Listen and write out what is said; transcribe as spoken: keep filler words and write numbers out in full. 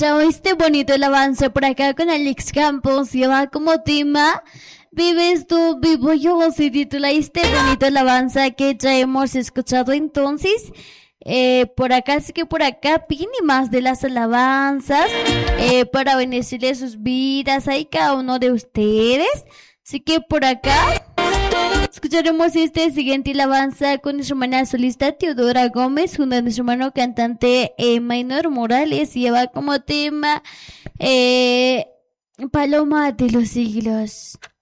escuchado este bonito alabanza por acá con Alex Campos. Lleva como tema Vives tú, vivo yo. Se titula este bonito alabanza que ya hemos escuchado entonces. Eh, por acá, así que por acá piden más de las alabanzas eh, para bendecirle sus vidas a cada uno de ustedes. Así que por acá escucharemos este siguiente alabanza con nuestra hermana solista Teodora Gómez junto a nuestro hermano cantante eh, Maynor Morales. Lleva como tema eh, Paloma de los siglos.